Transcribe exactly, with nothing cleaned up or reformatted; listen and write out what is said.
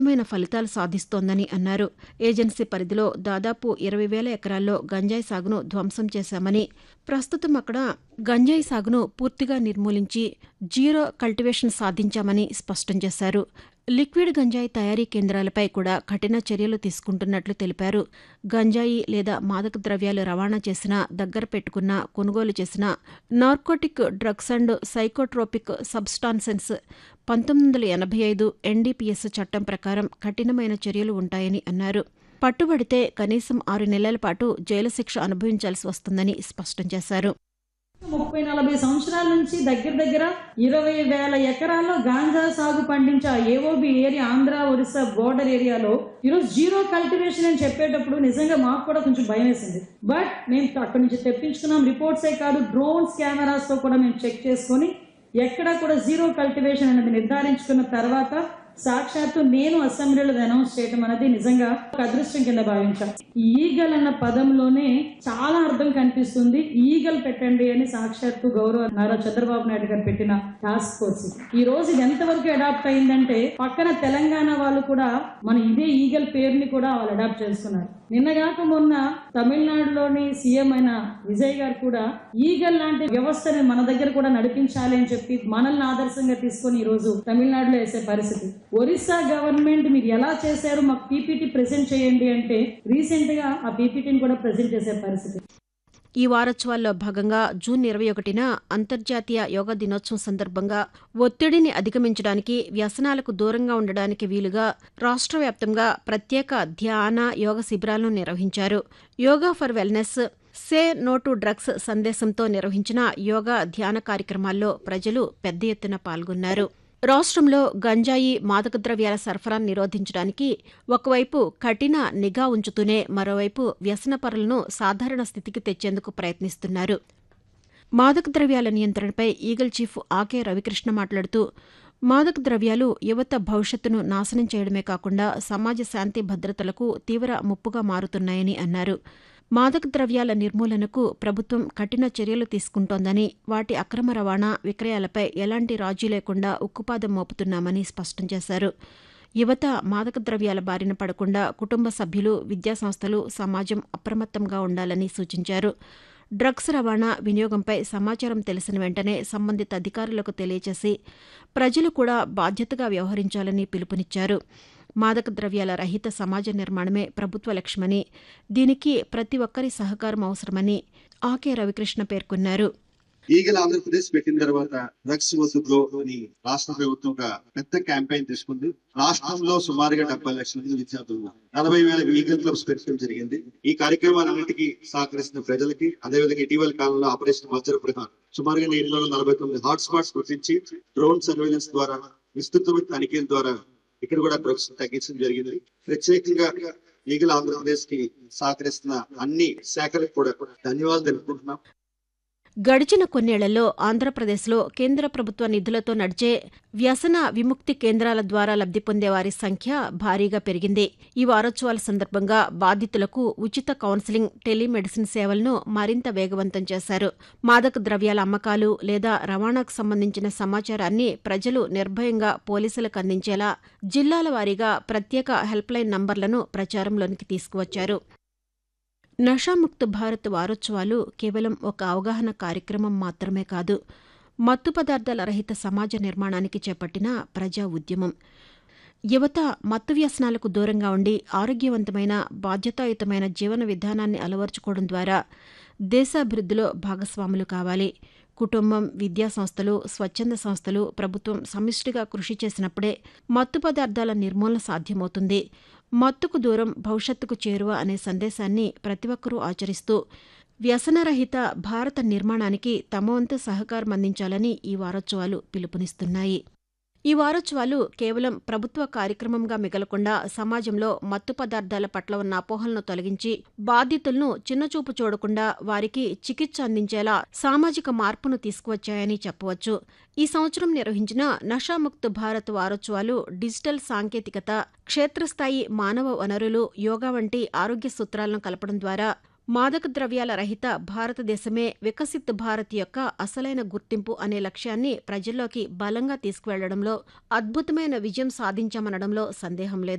మైన ఫలితాలు సాధిస్తోందని అన్నారు. ఏజెన్సీ పరిధిలో దాదాపు ఇరవై వేల ఎకరాల్లో గంజాయి సాగును ధ్వంసం చేశామని, ప్రస్తుతం అక్కడ గంజాయి సాగును పూర్తిగా నిర్మూలించి జీరో కల్టివేషన్ సాధించామని స్పష్టం చేశారు. లిక్విడ్ గంజాయి తయారీ కేంద్రాలపై కూడా కఠిన చర్యలు తీసుకుంటున్నట్లు తెలిపారు. గంజాయి లేదా మాదక ద్రవ్యాలు రవాణా చేసిన, దగ్గర పెట్టుకున్న, కొనుగోలు చేసిన narcotic drugs and psychotropic substances పంతొమ్మిది వందల ఎనభై ఐదు ఎన్డీపీఎస్ చట్టం ప్రకారం కఠినమైన చర్యలు ఉంటాయని అన్నారు. పట్టుబడితే కనీసం ఆరు నెలల పాటు జైలు శిక్ష అనుభవించాల్సి వస్తుందని స్పష్టం చేశారు. ముప్పై నలభై సంవత్సరాల నుంచి దగ్గర దగ్గర ఇరవై వేల ఎకరాల్లో గాంజా సాగు పండించే AOB area, Andhra Orissa border ఏరియాలో ఈరోజు జీరో కల్టివేషన్ అని చెప్పేటప్పుడు నిజంగా మాకు కూడా కొంచెం భయం వేసింది. బట్ మేము అక్కడి నుంచి తెప్పించుకున్నాం. రిపోర్ట్సే కాదు, డ్రోన్స్ కెమెరాస్ తో కూడా మేము చెక్ చేసుకుని ఎక్కడా కూడా జీరో కల్టివేషన్ అనేది నిర్ధారించుకున్న తర్వాత సాక్షాత్తు నేను అసెంబ్లీలో అనౌన్స్ చేయడం అనేది నిజంగా ఒక అదృష్టం కింద భావించాను. ఈగల్ అన్న పదంలోనే చాలా అర్థం కనిపిస్తుంది. ఈగల్ పెట్టండి అని సాక్షాత్తు గౌరవ నారా చంద్రబాబు నాయుడు గారు పెట్టిన టాస్క్ ఫోర్స్ ఈ రోజు ఇది ఎంతవరకు అడాప్ట్ అయిందంటే పక్కన తెలంగాణ వాళ్ళు కూడా మన ఇదే ఈగల్ పేరుని కూడా వాళ్ళు అడాప్ట్ చేస్తున్నారు. నిన్నగాక మొన్న తమిళనాడులోని సీఎం అయిన విజయ్ గారు కూడా ఈగల్ లాంటి వ్యవస్థని మన దగ్గర కూడా నడిపించాలి అని చెప్పి మనల్ని ఆదర్శంగా తీసుకొని ఈ రోజు తమిళనాడులో వేసే పరిస్థితి. ఒరిస్సా గవర్నమెంట్ మీరు ఎలా చేశారు, మాకు పీపీటీ ప్రెజెంట్ చేయండి అంటే రీసెంట్ గా ఆ పీపీటీని కూడా ప్రెజెంట్ చేసే పరిస్థితి. ఈ వారోత్సవాల్లో భాగంగా జూన్ ఇరవై ఒకటిన అంతర్జాతీయ యోగా దినోత్సవం సందర్భంగా ఒత్తిడిని అధిగమించడానికి, వ్యసనాలకు దూరంగా ఉండడానికి వీలుగా రాష్ట్ర వ్యాప్తంగా ప్రత్యేక ధ్యాన, యోగ శిబిరాలను నిర్వహించారు. Yoga for wellness, say no to drugs సందేశంతో నిర్వహించిన యోగా ధ్యాన కార్యక్రమాల్లో ప్రజలు పెద్ద ఎత్తున పాల్గొన్నారు. రాష్ట్రంలో గంజాయి, మాదక ద్రవ్యాల సరఫరాను నిరోధించడానికి ఒకవైపు కఠిన నిఘా ఉంచుతూనే మరోవైపు వ్యసనపరులను సాధారణ స్థితికి తెచ్చేందుకు ప్రయత్నిస్తున్నారు. మాదక ద్రవ్యాల నియంత్రణపై ఈగల్ చీఫ్ ఆకే రవికృష్ణ మాట్లాడుతూ, మాదక ద్రవ్యాలు యువత భవిష్యత్తును నాశనం చేయడమే కాకుండా సమాజ శాంతి భద్రతలకు తీవ్ర ముప్పుగా మారుతున్నాయని అన్నారు. మాదక ద్రవ్యాల నిర్మూలనకు ప్రభుత్వం కఠిన చర్యలు తీసుకుంటోందని, వాటి అక్రమ రవాణా, విక్రయాలపై ఎలాంటి రాజీ లేకుండా ఉక్కుపాదం మోపుతున్నామని స్పష్టం చేశారు. యువత మాదక ద్రవ్యాల బారిన పడకుండా కుటుంబ సభ్యులు, విద్యాసంస్థలు, సమాజం అప్రమత్తంగా ఉండాలని సూచించారు. డ్రగ్స్ రవాణా, వినియోగంపై సమాచారం తెలిసిన వెంటనే సంబంధిత అధికారులకు తెలియచేసి ప్రజలు కూడా బాధ్యతగా వ్యవహరించాలని పిలుపునిచ్చారు. మాదక ద్రవ్యాల రహిత సమాజ నిర్మాణమే ప్రభుత్వ లక్ష్యమని, దీనికి ప్రతి ఒక్కరి సహకారం అవసరమని ఆకే రవికృష్ణ పేర్కొన్నారు. ఈగల్ ఆంధ్రప్రదేశ్ పెట్టిన తర్వాత డ్రగ్స్ వసూలు అని రాష్ట్ర ప్రభుత్వం ఒక పెద్ద క్యాంపెయిన్ తీసుకుంది. రాష్ట్రంలో సుమారుగా డెబ్బై లక్షల మంది విద్యార్థులు, నలభై వేల ఈగల్ క్లబ్స్ పెట్టడం జరిగింది. ఈ కార్యక్రమాలన్నింటికి సహకరిస్తున్న ప్రజలకి, అదేవిధంగా ఇటీవల కాలంలో ఆపరేషన్ వజ్ర ప్రధాన్ సుమారుగా నేలలో నలభై తొమ్మిది హాట్ స్పాట్స్ గుర్తించి డ్రోన్ సర్వేలెన్స్ ద్వారా, విస్తృతమైన తనిఖీల ద్వారా ఇక్కడ కూడా డ్రగ్స్ తగ్గించడం జరిగింది. ప్రత్యేకంగా ఈగల్ ఆంధ్రప్రదేశ్ కి సహకరిస్తున్న అన్ని శాఖలకు కూడా ధన్యవాదాలు తెలుపుకుంటున్నాం. గడిచిన కొన్నేళ్లలో ఆంధ్రప్రదేశ్లో కేంద్ర ప్రభుత్వ నిధులతో నడిచే వ్యసన విముక్తి కేంద్రాల ద్వారా లబ్ది పొందే వారి సంఖ్య భారీగా పెరిగింది. ఈ వారోత్సవాల సందర్భంగా బాధితులకు ఉచిత కౌన్సిలింగ్, టెలిమెడిసిన్ సేవలను మరింత వేగవంతం చేశారు. మాదక ద్రవ్యాల అమ్మకాలు లేదా రవాణాకు సంబంధించిన సమాచారాన్ని ప్రజలు నిర్భయంగా పోలీసులకు అందించేలా జిల్లాల వారీగా ప్రత్యేక హెల్ప్లైన్ నంబర్లను ప్రచారంలోనికి తీసుకువచ్చారు. నషాముక్త భారత్ వారోత్సవాలు కేవలం ఒక అవగాహన కార్యక్రమం మాత్రమే కాదు, మత్తు పదార్థాల రహిత సమాజ నిర్మాణానికి చేపట్టిన ప్రజా ఉద్యమం. యువత మత్తు వ్యసనాలకు దూరంగా ఉండి ఆరోగ్యవంతమైన, బాధ్యతాయుతమైన జీవన విధానాన్ని అలవర్చుకోవడం ద్వారా దేశాభివృద్ధిలో భాగస్వాములు కావాలి. కుటుంబం, విద్యా సంస్థలు, స్వచ్ఛంద సంస్థలు, ప్రభుత్వం సమిష్టిగా కృషి చేసినప్పుడే మత్తు పదార్థాల నిర్మూలన సాధ్యమవుతుంది. మత్తుకు దూరం, భవిష్యత్తుకు చేరువ అనే సందేశాన్ని ప్రతి ఒక్కరూ ఆచరిస్తూ వ్యసనరహిత భారత నిర్మాణానికి తమ వంతు సహకారం అందించాలని ఈ వారోత్సవాలు పిలుపునిస్తున్నాయి. ఈ వారోత్సవాలు కేవలం ప్రభుత్వ కార్యక్రమంగా మిగలకుండా సమాజంలో మత్తు పదార్థాల పట్ల ఉన్న అపోహలను తొలగించి, బాధితులను చిన్నచూపు చూడకుండా వారికి చికిత్స అందించేలా సామాజిక మార్పును తీసుకువచ్చాయని చెప్పవచ్చు. ఈ సంవత్సరం నిర్వహించిన నషాముక్త భారత్ వారోత్సవాలు డిజిటల్ సాంకేతికత, క్షేత్రస్థాయి మానవ వనరులు, యోగా వంటి ఆరోగ్య సూత్రాలను కలపడం ద్వారా మాదక ద్రవ్యాల రహిత భారతదేశమే వికసిత్ భారత్ యొక్క అసలైన గుర్తింపు అనే లక్ష్యాన్ని ప్రజల్లోకి బలంగా తీసుకువెళ్లడంలో అద్భుతమైన విజయం సాధించామనడంలో సందేహం లేదు.